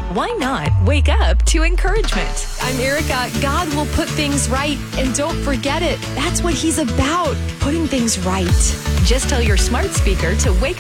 Why not wake up to encouragement? I'm Erica. God will put things right, and don't forget it. That's what He's about, putting things right. Just tell your smart speaker to wake